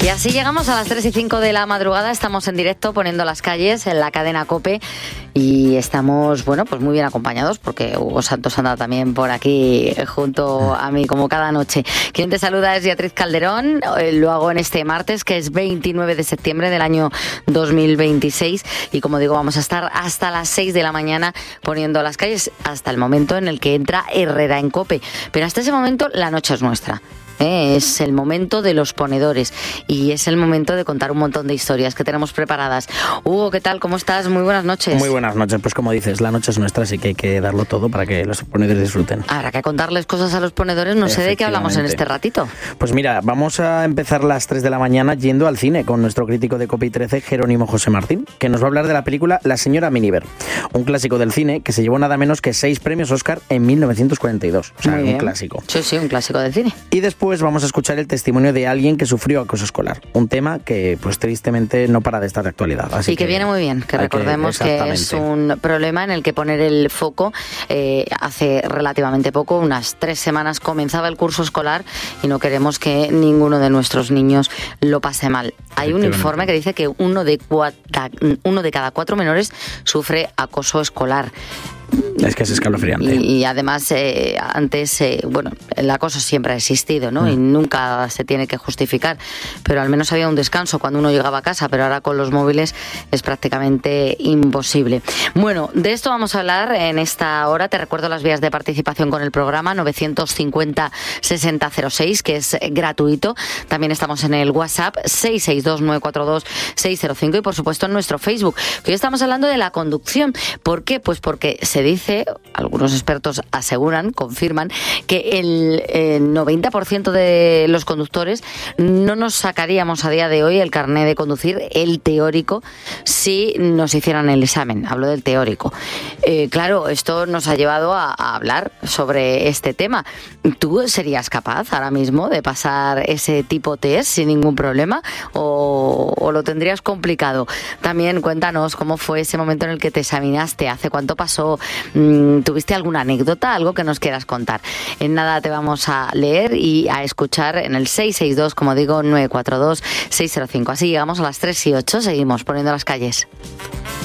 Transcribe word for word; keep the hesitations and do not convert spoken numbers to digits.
Y así llegamos a las tres y cinco de la madrugada, estamos en directo poniendo las calles en la cadena COPE y estamos, bueno, pues muy bien acompañados porque Hugo Santos anda también por aquí junto a mí como cada noche. Quien te saluda es Beatriz Calderón, lo hago en este martes que es veintinueve de septiembre del año dos mil veintiséis y como digo vamos a estar hasta las seis de la mañana poniendo las calles hasta el momento en el que entra Herrera en COPE, pero hasta ese momento la noche es nuestra. ¿eh? Es el momento de los ponedores y es el momento de contar un montón de historias que tenemos preparadas. Hugo, ¿qué tal? ¿Cómo estás? Muy buenas noches. Muy buenas noches. Pues como dices, la noche es nuestra, así que hay que darlo todo para que los ponedores disfruten. Habrá que contarles cosas a los ponedores. No sé de qué hablamos en este ratito. Pues mira, vamos a empezar las tres de la mañana yendo al cine con nuestro crítico de COPE y trece, Jerónimo José Martín, que nos va a hablar de la película La señora Miniver, un clásico del cine que se llevó nada menos que seis premios Oscar en mil novecientos cuarenta y dos. O sea, un clásico. Sí, sí, un clásico del cine. Y después vamos a escuchar el testimonio de alguien que sufrió acoso escolar, un tema que pues tristemente no para de estar de actualidad. Así y que, que viene muy bien, que recordemos que, que es un problema en el que poner el foco. Eh, hace relativamente poco, unas tres semanas, comenzaba el curso escolar y no queremos que ninguno de nuestros niños lo pase mal. Hay un informe que dice que uno de, cuatro, uno de cada cuatro menores sufre acoso escolar. Es que es escalofriante. Y, y además, eh, antes, eh, bueno, el acoso siempre ha existido, ¿no? Mm. Y nunca se tiene que justificar. Pero al menos había un descanso cuando uno llegaba a casa, pero ahora con los móviles es prácticamente imposible. Bueno, de esto vamos a hablar en esta hora. Te recuerdo las vías de participación con el programa novecientos cincuenta sesenta cero seis, que es gratuito. También estamos en el WhatsApp seis seis dos nueve cuatro dos seis cero cinco y por supuesto en nuestro Facebook. Hoy estamos hablando de la conducción. ¿Por qué? Pues porque se dice, algunos expertos aseguran, confirman, que el eh, noventa por ciento de los conductores no nos sacaríamos a día de hoy el carné de conducir, el teórico, si nos hicieran el examen. Hablo del teórico. Eh, claro, esto nos ha llevado a, a hablar sobre este tema. ¿Tú serías capaz ahora mismo de pasar ese tipo de test sin ningún problema o, o lo tendrías complicado? También cuéntanos cómo fue ese momento en el que te examinaste, hace cuánto pasó. ¿Tuviste alguna anécdota, algo que nos quieras contar? En nada te vamos a leer y a escuchar en el seis seis dos, como digo, nueve cuatro dos seis cero cinco. Así llegamos a las tres y ocho, seguimos poniendo las calles.